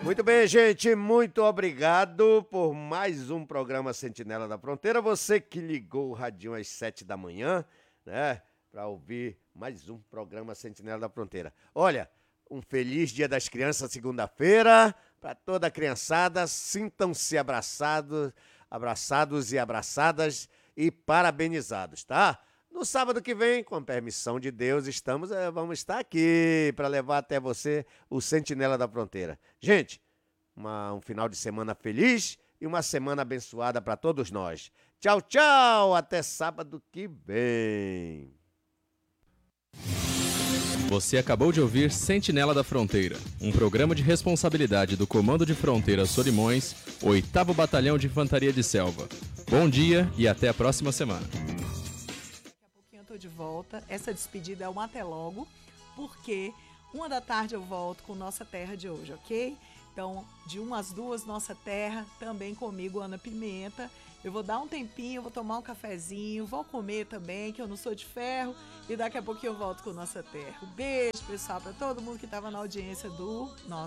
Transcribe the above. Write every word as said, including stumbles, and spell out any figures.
Muito bem, gente, muito obrigado por mais um programa Sentinela da Fronteira. Você que ligou o radinho às sete da manhã, né, para ouvir mais um programa Sentinela da Fronteira. Olha, um feliz Dia das Crianças, segunda-feira, para toda a criançada. Sintam-se abraçados, abraçados e abraçadas e parabenizados, tá? No sábado que vem, com a permissão de Deus, estamos, é, vamos estar aqui para levar até você o Sentinela da Fronteira. Gente, uma, um final de semana feliz e uma semana abençoada para todos nós. Tchau, tchau, até sábado que vem. Você acabou de ouvir Sentinela da Fronteira, um programa de responsabilidade do Comando de Fronteira Solimões, oitavo Batalhão de Infantaria de Selva. Bom dia e até a próxima semana. Estou de volta, essa despedida é um até logo, porque uma da tarde eu volto com Nossa Terra de hoje, ok? Então, de uma às duas, Nossa Terra, também comigo, Ana Pimenta. Eu vou dar um tempinho, vou tomar um cafezinho, vou comer também, que eu não sou de ferro, e daqui a pouquinho eu volto com Nossa Terra. Um beijo, pessoal, para todo mundo que estava na audiência do Nossa